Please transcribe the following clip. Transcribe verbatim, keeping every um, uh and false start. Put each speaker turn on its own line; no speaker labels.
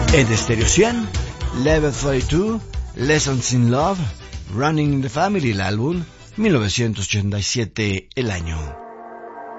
Ed Stereo cien, Level treinta y dos, Lessons in Love, Running in the Family, el álbum, mil novecientos ochenta y siete el año.